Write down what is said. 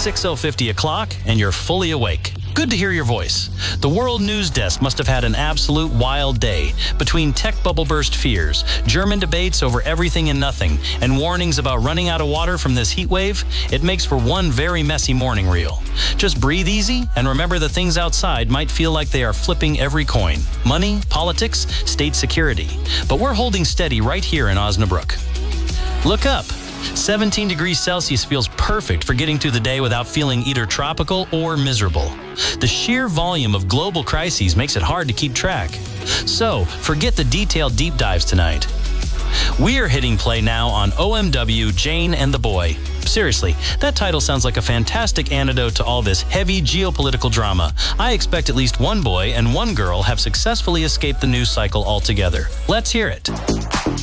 6:50 o'clock, and you're fully awake. Good to hear your voice. The World News Desk must have had an absolute wild day. Between tech bubble burst fears, German debates over everything and nothing, and warnings about running out of water from this heat wave, it makes for one very messy morning reel. Just breathe easy and remember that things outside might feel like they are flipping every coin. Money, politics, state security. But we're holding steady right here in Osnabrück. Look up. 17 degrees Celsius feels perfect for getting through the day without feeling either tropical or miserable. The sheer volume of global crises makes it hard to keep track. So, forget the detailed deep dives tonight. We're hitting play now on OMW Jane and the Boy. Seriously, that title sounds like a fantastic antidote to all this heavy geopolitical drama. I expect at least one boy and one girl have successfully escaped the news cycle altogether. Let's hear it.